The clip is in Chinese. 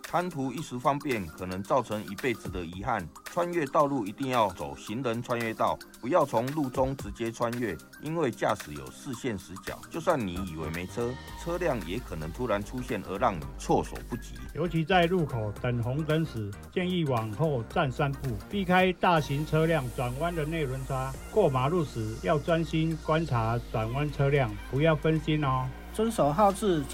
贪图一时方便，可能造成一辈子的遗憾。穿越道路一定要走行人穿越道，不要从路中直接穿越，因为驾驶有视线死角，就算你以为没车，车辆也可能突然出现而让你措手不及。 尤其在路口等红灯时，建议往后站3步，避开大型车辆转弯的内轮差。过马路时要专心观察转弯车辆，不要分心哦。 遵守号志。